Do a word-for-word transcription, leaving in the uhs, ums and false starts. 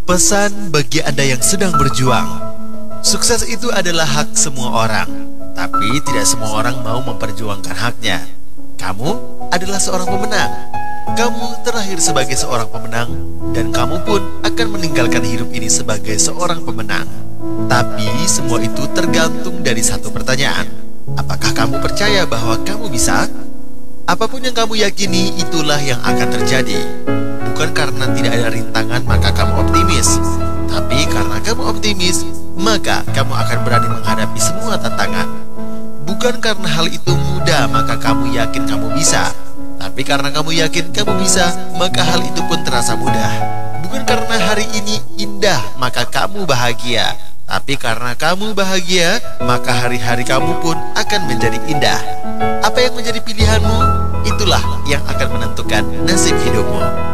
Pesan bagi Anda yang sedang berjuang. Sukses itu adalah hak semua orang, tapi tidak semua orang mau memperjuangkan haknya. Kamu adalah seorang pemenang. Kamu terlahir sebagai seorang pemenang, dan kamu pun akan meninggalkan hidup ini sebagai seorang pemenang. Tapi semua itu tergantung dari satu pertanyaan. Apakah kamu percaya bahwa kamu bisa? Apapun yang kamu yakini, itulah yang akan terjadi. Bukan karena tidak ada rintangan maka kamu optimis, tapi karena kamu optimis, maka kamu akan berani menghadapi semua tantangan. Bukan karena hal itu mudah maka kamu yakin kamu bisa, tapi karena kamu yakin kamu bisa, maka hal itu pun terasa mudah. Bukan karena hari ini indah maka kamu bahagia, tapi karena kamu bahagia, maka hari-hari kamu pun akan menjadi indah. Apa yang menjadi pilihanmu, itulah yang akan menentukan nasib hidupmu.